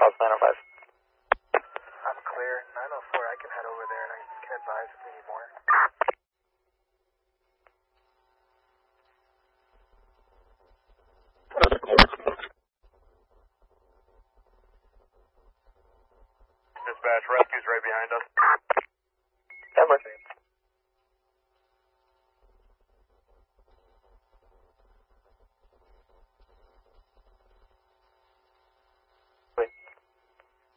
South 905. I'm clear. 904, I can head over there and I can advise if we need more. Dispatch, rescue's right behind us.